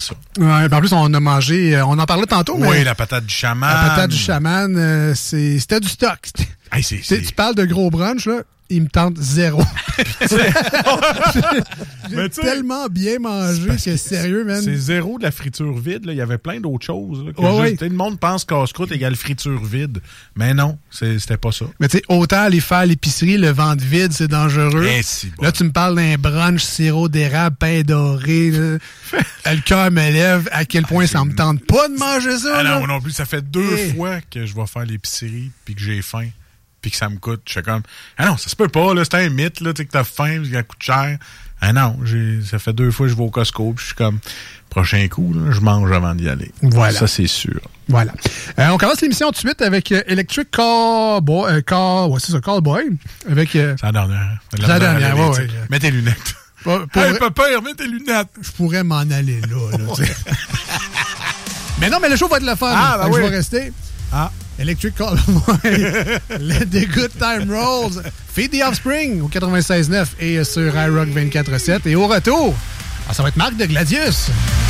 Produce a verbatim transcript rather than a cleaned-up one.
ça. Ouais, en plus, on a mangé, on en parlait tantôt, mais... Oui, la patate du chaman. La patate du chaman, euh, c'est, c'était du stock. Hey, c'est, c'est... Tu parles de gros brunch, là, il me tente zéro. J'ai Mais tellement bien mangé que, que sérieux, man. C'est zéro de la friture vide. Là. Il y avait plein d'autres choses. Là, que ouais, juste, ouais. Le monde pense casse-croûte égale friture vide. Mais non, c'est, c'était pas ça. Mais tu sais, autant aller faire l'épicerie, le ventre vide, c'est dangereux. Eh, si bon. Là, tu me parles d'un brunch, sirop d'érable, pain doré. Là. Le cœur me lève à quel point ah, ça me tente pas de manger ça. Ah là. non, non plus. Ça fait deux hey. fois que je vais faire l'épicerie puis que j'ai faim. Puis que ça me coûte. Je suis comme, ah non, ça se peut pas, là, c'est un mythe, là, tu sais, que t'as faim, ça coûte cher. Ah non, j'ai, ça fait deux fois que je vais au Costco, puis je suis comme, prochain coup, là, je mange avant d'y aller. Voilà. Ça, c'est sûr. Voilà. Euh, on commence l'émission tout de suite avec euh, Electric Cowboy. Euh, Car... Ouais, c'est ça, Cowboy. Avec. Euh... C'est la dernière. C'est la dernière, ouais, ouais. Mets tes lunettes. Pour, pour... Hey, papa, remets tes lunettes. Je pourrais m'en aller là, là, tu sais. Mais non, mais le show va être le fun. Ah, ben oui. Je vais rester. Ah. Electric Callboy, Let the Good Time Rolls, Feed the Offspring au quatre-vingt-seize neuf et sur iRock vingt-quatre sept. Et au retour, ah, ça va être Marc de Gladius.